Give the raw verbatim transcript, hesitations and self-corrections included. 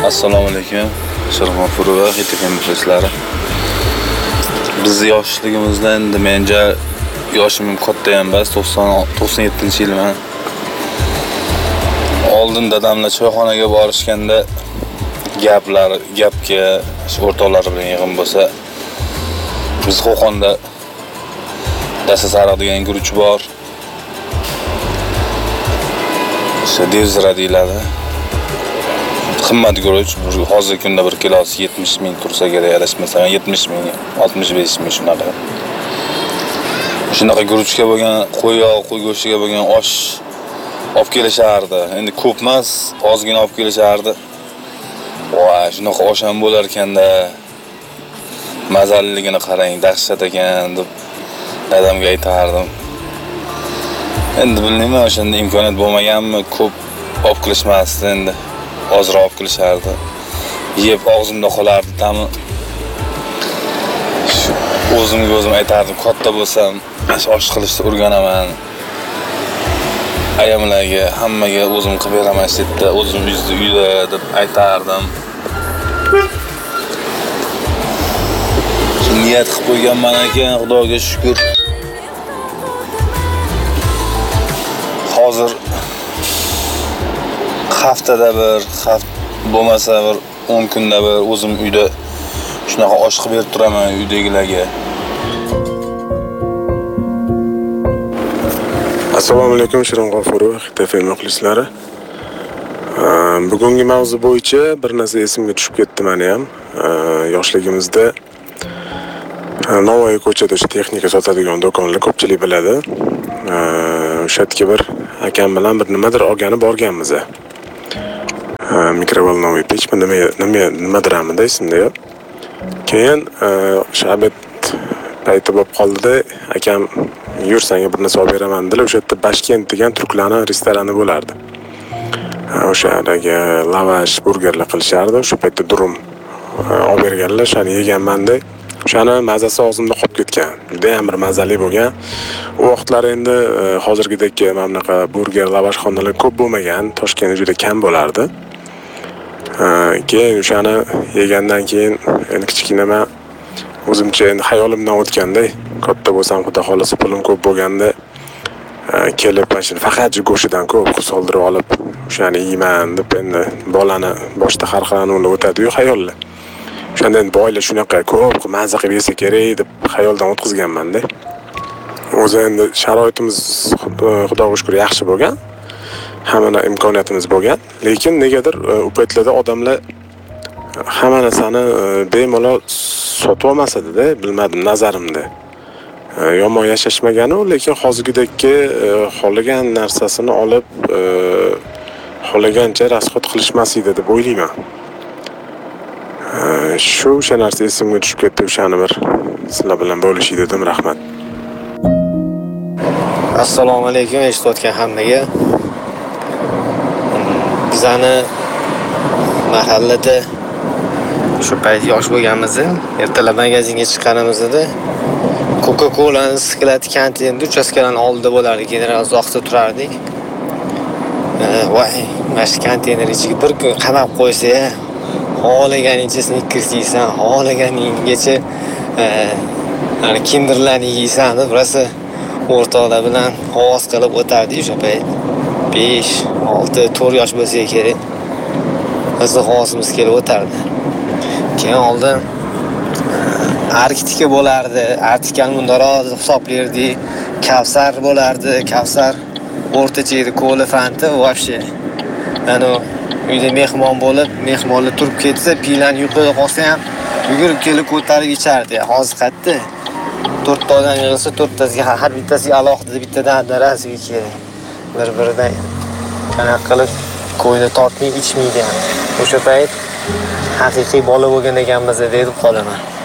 Assalomu alaykum. Shirg'ofur va Xitfem muxlislari. Biz yoshligimizda endi menja yoshim katta ham emas, to'qson yettinchi yilman. Oldin dadamlar choyxonaga borishganda gaplar, gapga o'rtoqlar bilan yig'in bo'lsa, biz Qo'qonda dasa sariq degan guruch bor. O'sha devzira deyiladi. Qimmat guruch, hozirgi kunda bir kilosi yetmish ming tursa kerak, adashmasam yetmish ming, oltmish besh ming shunaqa. Shunaqa guruchga bo'lgan qo'y yog', qo'y go'shtiga bo'lgan osh olib kelishardi. Endi ko'p emas, ozgina olib kelishardi. Voy, shunaqa osh ham bo'lar ekanda. Mazaliligini qarang, dahshat ekan deb dadamga aytardim. Endi bilmayman, o'shanda imkoniyat bo'lmaganmi, ko'p olib kelishmasdi endi. Ozroq olib kelishardi. Yeb og'zimda qolardi ta'mi. O'zimga o'zim aytardim, katta bo'lsam, osh qilishni o'rganaman. Ayamlarga, hammaga o'zim qilib beraman setda, o'zim yuzda uyda deb aytardim. Niyat qilib qo'yganman ekan, Xudoga shukr. Hozir haftada bir, haft bo'lmasa bir o'n kunda bir o'zim uyda shunaqa osh qilib berib turaman uydagilarga. Assalomu alaykum Shirg'ofur va Xitfem muxlislari. Bugungi mavzu bo'yicha bir narsa esimga tushib ketdi meni ham. Yoshligimizda Navoiy ko'chada o'sha texnika sotadigan do'konlar ko'pchilik biladi. O'sha yerga bir akam bilan bir nimadir olgani borganmiz. Mikrovolnovoy pech nima nima nimadir amida esimda yo'q. Keyin shabet payti bo'lib qoldi-da, akam yur senga bir narsa olib beraman dedilar. O'sha yerda Bashkent degan turklarning restorani bo'lardi. O'sha yerdagi lavash, burgerlar qilishardi. O'sha paytda durum olib berganlar, shuni yeganman-da. O'shani mazasi og'zimda qolib ketgan. Juda ham bir mazali bo'lgan. U vaqtlar endi hozirgidek mana bunaqa burger, lavash xonalar ko'p bo'lmagan, Toshkentda juda kam bo'lardi. Keyin o'shani yegandan keyin endi kichkinaman o'zimcha endi xayolimdan o'tganda, katta bo'lsam, xudo xolasa pulim ko'p bo'lganda kelib mana faqat go'shtidan ko'p soldirib olib, o'shani yeyman deb endi bolani boshda har xil o'tadi-yu xayollar. O'shanda endi boylar shunaqa ko'p mazza qilib yesa kerak deb xayoldan o'tkazganman-da. O'zi endi sharoitimiz Xudoga shukr yaxshi bo'lgan. Hamma imkoniyatimiz bo'lgan, lekin negadir u paytlarda odamlar hamma narsani bemalol sotib olmasadi-da, bilmadim, nazarimda. Yomon yashashmagani, lekin hozirgidekki xohlagan narsasini olib, xohlagancha rasxod qilishmas edi deb o'ylayman. Shu o'sha narsa esimga tushib ketdi, o'shani bir sizlar bilan bo'lishib dedim, rahmat. Assalomu alaykum, eshitayotgan hammaga. Bizani mahallada shu payt yosh bo'lganmiz, ertalab magazinga chiqqanimizda Coca-Cola siklati kantinda uchastkadan oldida bo'lardi, general uzoqda turardik. Voy, mana konteyner ichiga bir kun qamab qo'ysa-ya, xohlaganingcha Snickers yeysan, xohlaganingcha ana Kinderlarni yeysan deb rosa o'rtoqlar bilan ovoz qilib o'tardik o'sha payt. besh, olti, to'rt yosh bo'lsa kerak. Bizning hovosimiz kelib o'tardi. Keyin oldin Arktika bo'lardi. Arktikani bundaroq hisoblardik. Kavsar bo'lardi. Kavsar o'rtacha edi, ko'li fanti вообще. Ana uyda mehmon bo'lib, mehmonlar turib ketsa, pilani yuqorida qolsa ham yugurib kelib ko'tarib ichardi. Hozir qaytdi. to'rtta odam yig'ilsa, to'rttasiga har bittasiga alohida bittadan darasiga kerak. Bir-biridan qanaqa qilib ko'yda tortmay ichmaydi ham. O'sha payt haqiqiy bola bo'lgan ekanmiz deb qolaman.